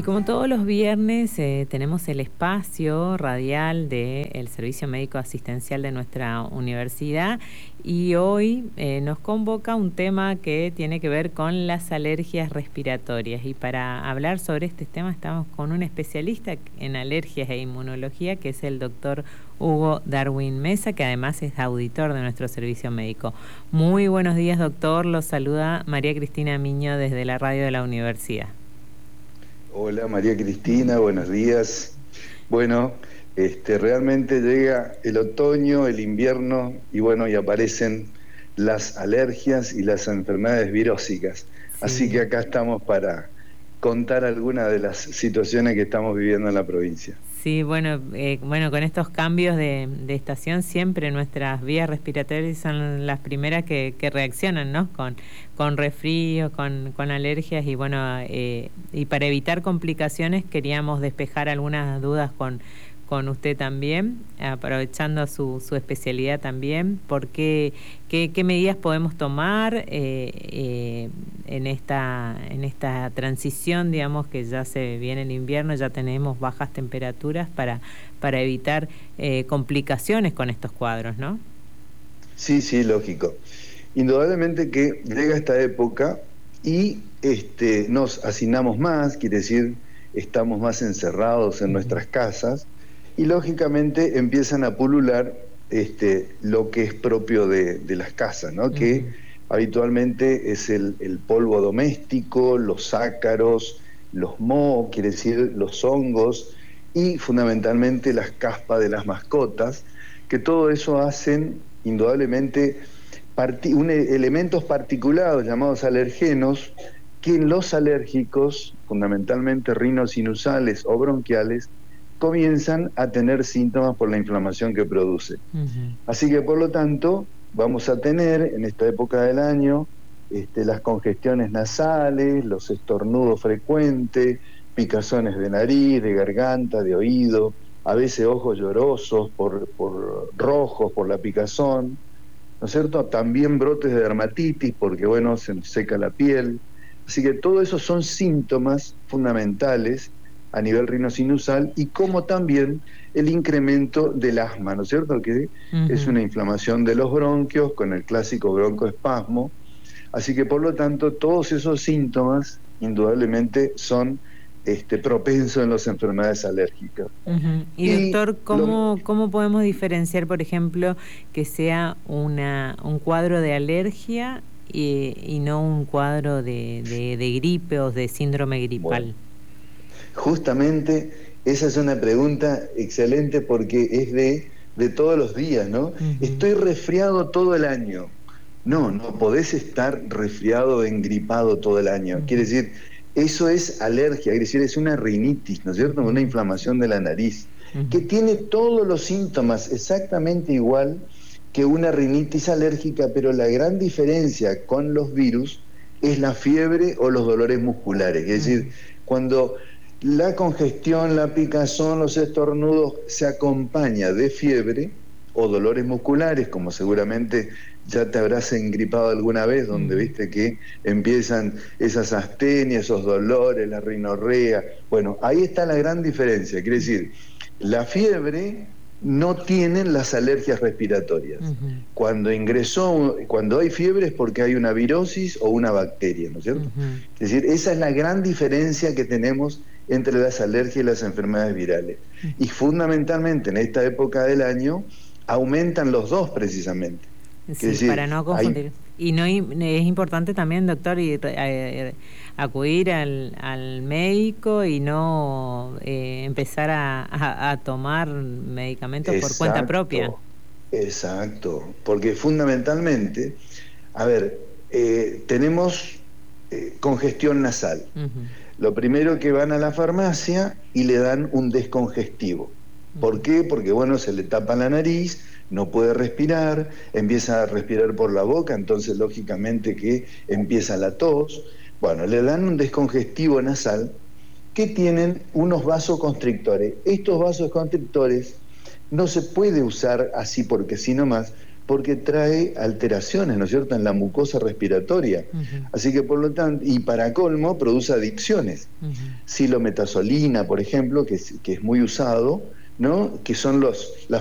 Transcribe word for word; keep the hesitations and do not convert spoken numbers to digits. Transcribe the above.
Y como todos los viernes eh, tenemos el espacio radial del Servicio Médico Asistencial de nuestra universidad y hoy eh, nos convoca un tema que tiene que ver con las alergias respiratorias. Y para hablar sobre este tema estamos con un especialista en alergias e inmunología, que es el doctor Hugo Darwin Mesa, que además es auditor de nuestro servicio médico. Muy buenos días, doctor. Los saluda María Cristina Miño desde la radio de la universidad. Hola María Cristina, buenos días. Bueno, este, realmente llega el otoño, el invierno y bueno, y aparecen las alergias y las enfermedades virósicas. Sí. Así que acá estamos para contar algunas de las situaciones que estamos viviendo en la provincia. Sí, bueno, eh, bueno, con estos cambios de, de estación siempre nuestras vías respiratorias son las primeras que, que reaccionan, ¿no? Con, con resfríos, con, con alergias y bueno, eh, y para evitar complicaciones queríamos despejar algunas dudas con, con usted también, aprovechando su, su especialidad también, porque qué, qué medidas podemos tomar eh, eh, en esta en esta transición, digamos, que ya se viene el invierno, ya tenemos bajas temperaturas para para evitar eh, complicaciones con estos cuadros, ¿no? Sí, sí, lógico. Indudablemente que llega esta época y este, nos hacinamos más, quiere decir, estamos más encerrados en uh-huh. nuestras casas y lógicamente empiezan a pulular este, lo que es propio de, de las casas, ¿no? Uh-huh. Que habitualmente es el, el polvo doméstico, los ácaros, los mohos, quiere decir los hongos, y fundamentalmente las caspas de las mascotas, que todo eso hacen indudablemente parti- un, elementos particulados llamados alergenos, que en los alérgicos, fundamentalmente rinosinusales o bronquiales, comienzan a tener síntomas por la inflamación que produce. Uh-huh. Así que por lo tanto vamos a tener en esta época del año este, las congestiones nasales, los estornudos frecuentes, picazones de nariz, de garganta, de oído, a veces ojos llorosos por, por rojos por la picazón, ¿no es cierto? También brotes de dermatitis porque bueno, se nos seca la piel. Así que todo eso son síntomas fundamentales a nivel rinosinusal, y como también el incremento del asma, ¿no es cierto? Que uh-huh. es una inflamación de los bronquios con el clásico broncoespasmo. Así que por lo tanto todos esos síntomas indudablemente son este, propensos en las enfermedades alérgicas. Uh-huh. Y, y doctor, ¿cómo, lo... ¿cómo podemos diferenciar, por ejemplo, que sea una, un cuadro de alergia y, y no un cuadro de, de, de gripe o de síndrome gripal? Bueno, justamente esa es una pregunta excelente porque es de, de todos los días, ¿no? Uh-huh. Estoy resfriado todo el año. No, no podés estar resfriado o engripado todo el año. Uh-huh. Quiere decir, eso es alergia, es decir, es una rinitis, ¿no es cierto? Una inflamación de la nariz, uh-huh. que tiene todos los síntomas exactamente igual que una rinitis alérgica, pero la gran diferencia con los virus es la fiebre o los dolores musculares. Es decir, uh-huh. cuando la congestión, la picazón, los estornudos se acompaña de fiebre o dolores musculares, como seguramente ya te habrás engripado alguna vez, donde mm. viste que empiezan esas astenias, esos dolores, la rinorrea. Bueno, ahí está la gran diferencia. Quiere decir, la fiebre no tiene las alergias respiratorias. Uh-huh. Cuando ingresó, cuando hay fiebre es porque hay una virosis o una bacteria, ¿no es cierto? Uh-huh. Es decir, esa es la gran diferencia que tenemos entre las alergias y las enfermedades virales. Uh-huh. Y fundamentalmente en esta época del año aumentan los dos precisamente. Sí, decir, para no confundir. Hay... Y no es importante también, doctor, y, eh, acudir al, al médico y no eh, empezar a, a, a tomar medicamentos exacto, por cuenta propia. Exacto, porque fundamentalmente, a ver, eh, tenemos eh, congestión nasal. Uh-huh. Lo primero que van a la farmacia y le dan un descongestivo. ¿Por qué? Porque, bueno, se le tapa la nariz, no puede respirar, empieza a respirar por la boca, entonces lógicamente que empieza la tos. Bueno, le dan un descongestivo nasal que tienen unos vasoconstrictores. Estos vasoconstrictores no se puede usar así porque sí nomás, porque trae alteraciones, ¿no es cierto?, en la mucosa respiratoria. Uh-huh. Así que por lo tanto, y para colmo, produce adicciones. Uh-huh. Silometazolina, por ejemplo, que es, que es muy usado, ¿no?, que son los, las